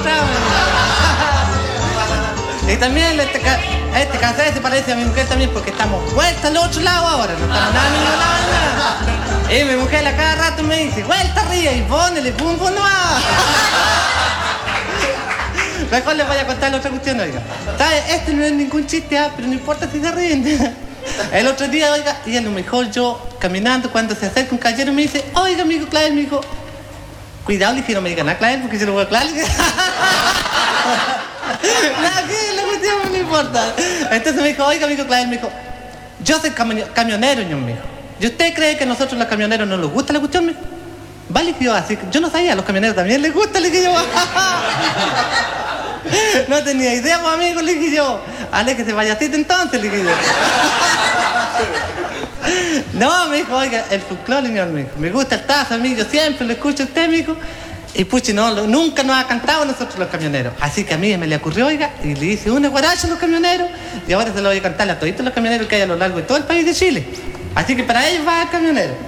otra. Y también este cassette se parece a mi mujer también porque estamos vuelta al otro lado ahora, no estamos nada al mismo lado nada. Y mi mujer a cada rato me dice, vuelta arriba y ponele pum pum nomás. Mejor les voy a contar la otra cuestión, oiga. ¿Sabes? Este no es ningún chiste, pero no importa si se ríen. El otro día, oiga, y a lo mejor yo caminando, cuando se acerca un caballero me dice, oiga, amigo Clavel, me dijo, cuidado, le dije, no me digan a Clavel porque yo lo voy a Clavel. La cuestión no importa. Entonces me dijo, oiga, amigo Clavel, me dijo, yo soy camionero, ño, me dijo. ¿Y usted cree que a nosotros los camioneros no nos gusta la cuestión, me dijo? Vale, que yo así, yo no sabía, a los camioneros también les gusta, le dije yo. No tenía idea, pues, amigo, le dije yo. Aléjese, payasito, entonces, le dije yo. No, me dijo, oiga, el folclore, me dijo, me gusta el tazo, amigo, yo siempre lo escucho a usted, me dijo. Y puchi, no, nunca nos ha cantado a nosotros los camioneros. Así que a mí me le ocurrió, oiga, y le hice una guaracha a los camioneros. Y ahora se lo voy a cantar a toditos los camioneros que hay a lo largo de todo el país de Chile. Así que para ellos va el camionero.